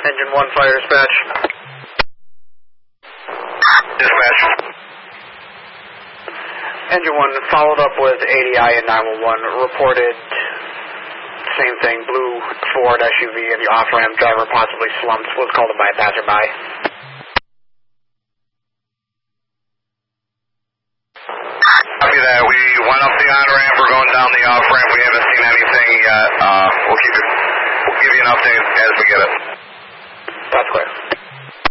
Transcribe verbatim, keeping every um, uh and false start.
Engine one, fire dispatch. Dispatch. Engine one followed up with A D I and nine one one, reported same thing, blue Ford S U V in the off-ramp, driver possibly slumped, was called by a passerby. Copy that. We went up the on-ramp, we're going down the off-ramp, we haven't seen anything yet. Uh, we'll keep it, we'll give you an update as we get it. That's clear.